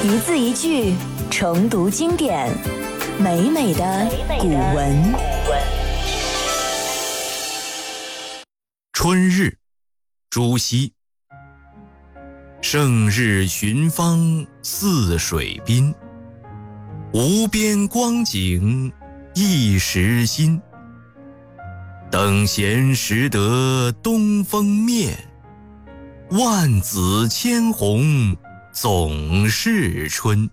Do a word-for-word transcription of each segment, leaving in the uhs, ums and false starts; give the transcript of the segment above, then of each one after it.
一字一句重读经典，美美的古文。 春日，朱熹。胜日寻芳泗水滨，无边光景一时新。等闲识得东风面，万紫千红总是春。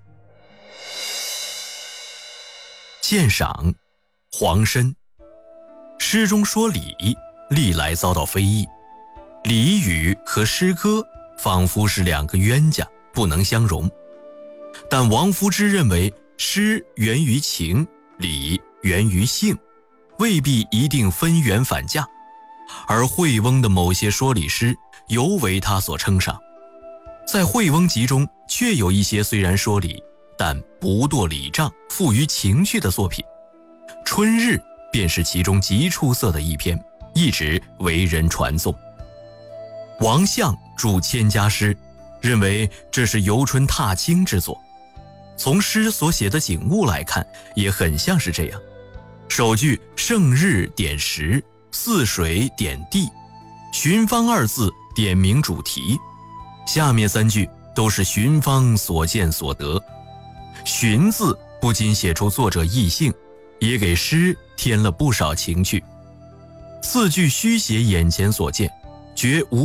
鉴赏，黄申。诗中说礼，历来遭到非议。礼语和诗歌仿佛是两个冤家，不能相容。但王夫之认为诗源于情，礼源于性，未必一定分源反价，而惠翁的某些说礼诗尤为他所称赏。在惠翁集中确有一些虽然说礼，但不堕礼仗，富于情趣的作品。春日便是其中极出色的一篇，一直为人传颂。王相著《千家诗》，认为这是游春踏青之作。从诗所写的景物来看，也很像是这样。首句胜日点时，泗水点地，寻芳二字点明主题，下面三句都是寻芳所见所得。寻字不仅写出作者意性，也给诗添了不少情趣。四句虚写眼前所见，绝无